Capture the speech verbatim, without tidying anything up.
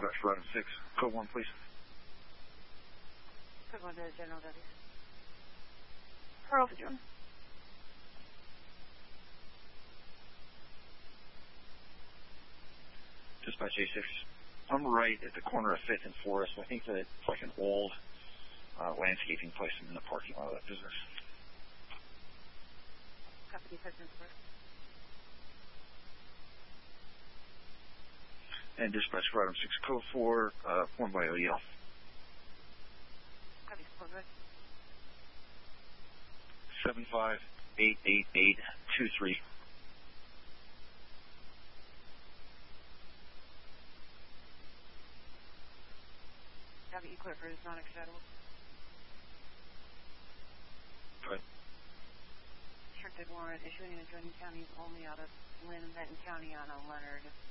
Dispatch for item six, code one, please. Code one to General W. Pearl for John. Dispatch A six. I'm right at the corner of fifth and Forest. I think that it's like an old uh, landscaping place in the parking lot of that business. Copy fifth and Forest. And dispatch for item six, code four, uh, formed by O E L. Copy forward. seven five eight eight eight two three. Copy Clifford is not acceptable. Go ahead. Restricted warrant issuing in adjoining counties only out of Lynn and Benton County on a Leonard